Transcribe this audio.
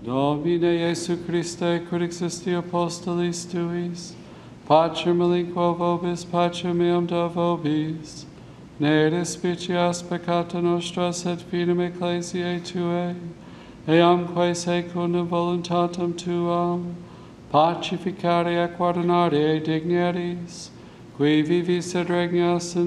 Domine Iesu Christe, quid existi apostolis tuis, pacem aliquo vobis, pacem meam do vobis, ne despicias peccata nostra, sed fidem ecclesiae Tuae, eamque secundum voluntatem Tuam, pacificare et guardinare dignities, qui vivis et regnas in